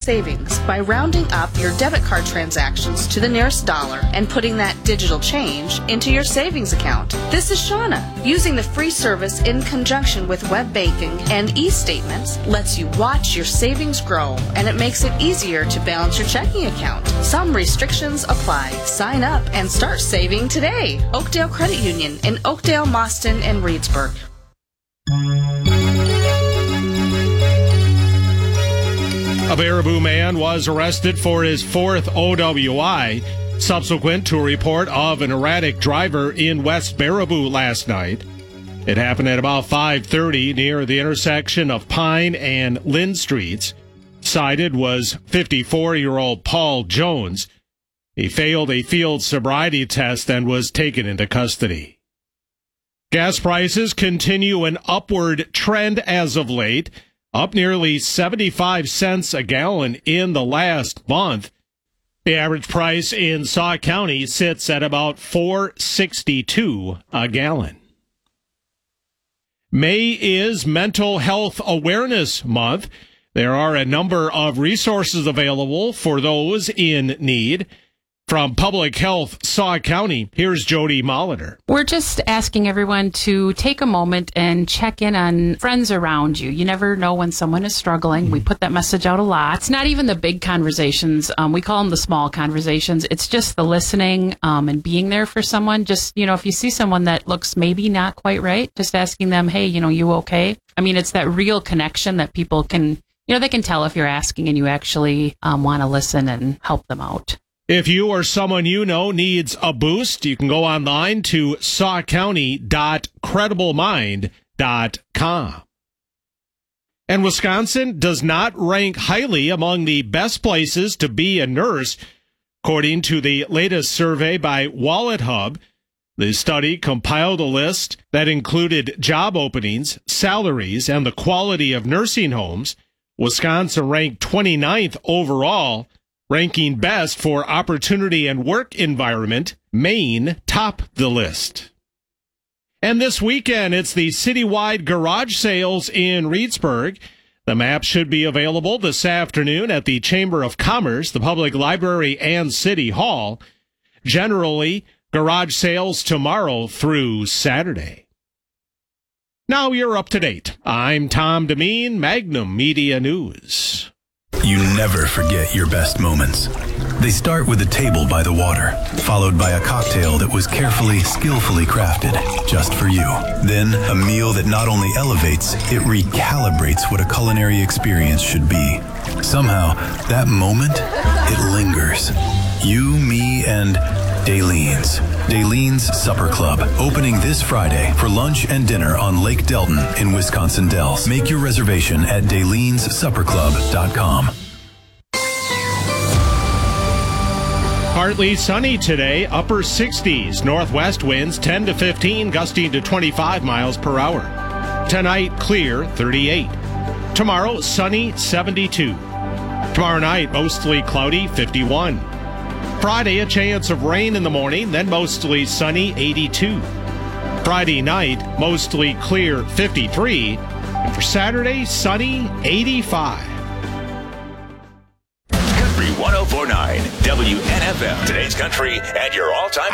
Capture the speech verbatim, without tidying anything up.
savings by rounding up your debit card transactions to the nearest dollar and putting that digital change into your savings account. This is Shauna. Using the free service in conjunction with web banking and e-statements lets you watch your savings grow, and it makes it easier to balance your checking account. Some restrictions apply. Sign up and start saving today. Oakdale Credit Union in Oakdale, Mauston, and Reedsburg. A Baraboo man was arrested for his fourth O W I, subsequent to a report of an erratic driver in West Baraboo last night. It happened at about five thirty near the intersection of Pine and Lynn Streets. Cited was fifty-four-year-old Paul Jones. He failed a field sobriety test and was taken into custody. Gas prices continue an upward trend as of late, up nearly seventy-five cents a gallon in the last month. The average price in Sauk County sits at about four sixty-two a gallon. May is Mental Health Awareness Month. There are a number of resources available for those in need. From Public Health Sauk County, here's Jody Molitor. We're just asking everyone to take a moment and check in on friends around you. You never know when someone is struggling. We put that message out a lot. It's not even the big conversations. Um, we call them the small conversations. It's just the listening um, and being there for someone. Just, you know, if you see someone that looks maybe not quite right, just asking them, hey, you know, you okay? I mean, it's that real connection that people can, you know, they can tell if you're asking and you actually um, want to listen and help them out. If you or someone you know needs a boost, you can go online to sauk county dot credible mind dot com. And Wisconsin does not rank highly among the best places to be a nurse, according to the latest survey by WalletHub. The study compiled a list that included job openings, salaries, and the quality of nursing homes. Wisconsin ranked twenty-ninth overall, ranking best for opportunity and work environment. Maine topped the list. And this weekend, it's the citywide garage sales in Reedsburg. The map should be available this afternoon at the Chamber of Commerce, the Public Library, and City Hall. Generally, garage sales tomorrow through Saturday. Now you're up to date. I'm Tom Demeen, Magnum Media News. You never forget your best moments. They start with a table by the water, followed by a cocktail that was carefully, skillfully crafted just for you. Then a meal that not only elevates, it recalibrates what a culinary experience should be. Somehow, that moment, it lingers. You, me, and Dalene's. Dalene's Supper Club, opening this Friday for lunch and dinner on Lake Delton in Wisconsin Dells. Make your reservation at dalens supper club dot com. Partly sunny today, upper sixties. Northwest winds ten to fifteen, gusting to twenty-five miles per hour. Tonight, clear, thirty-eight. Tomorrow, sunny, seventy-two. Tomorrow night, mostly cloudy, fifty-one. Friday, a chance of rain in the morning, then mostly sunny, eighty-two. Friday night, mostly clear, fifty-three. And for Saturday, sunny, eighty-five. Country one oh four point nine W N F M. Today's country and your all-time